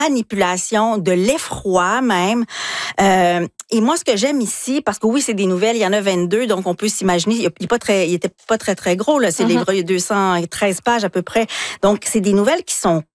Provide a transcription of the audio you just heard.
manipulation, de l'effroi même. Et moi, ce que j'aime ici, parce que oui, c'est des nouvelles, il y en a 22, donc on peut s'imaginer, il était pas très, très gros, là. C'est le livre, il y a 213 pages à peu près. Donc, c'est des nouvelles qui sont